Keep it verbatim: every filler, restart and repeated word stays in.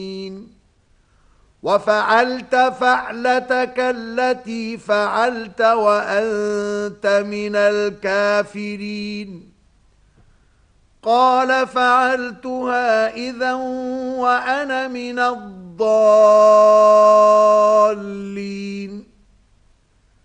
وفعلت فعلتك التي فعلت وأنت من الكافرين قال فعلتها إذا وأنا من الظالمين. قال فعلتها إذا وأنا من الظالمين. قال فعلتها إذا وأنا من الكافرين قال فعلتها إذا وأنا من الكافرين قال فعلتها إذا وأنا من الظالمين. قال فعلتها إذا وأنا من الظالمين. قال فعلتها إذا وأنا من الظالمين.